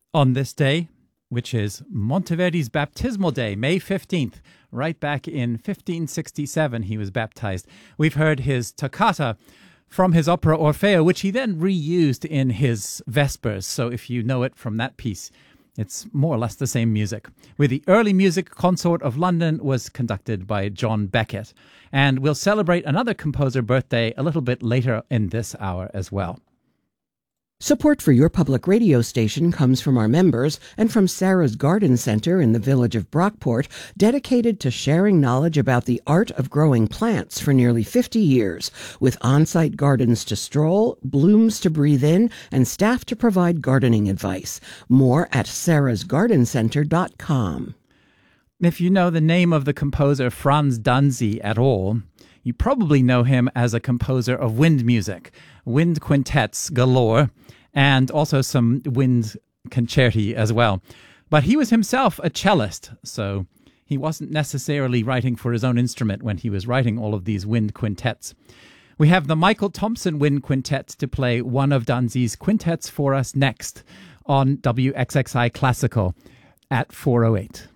On this day, which is Monteverdi's baptismal day, May 15th, right back in 1567, he was baptized. We've heard his toccata from his opera Orfeo, which he then reused in his Vespers. So if you know it from that piece, it's more or less the same music. With the early music consort of London was conducted by John Beckett. And we'll celebrate another composer birthday a little bit later in this hour as well. Support for your public radio station comes from our members and from Sarah's Garden Center in the village of Brockport, dedicated to sharing knowledge about the art of growing plants for nearly 50 years, with on-site gardens to stroll, blooms to breathe in, and staff to provide gardening advice. More at sarahsgardencenter.com. If you know the name of the composer Franz Danzi at all, you probably know him as a composer of wind music, wind quintets galore, and also some wind concerti as well. But he was himself a cellist, so he wasn't necessarily writing for his own instrument when he was writing all of these wind quintets. We have the Michael Thompson Wind Quintet to play one of Danzi's quintets for us next on WXXI Classical at 4:08.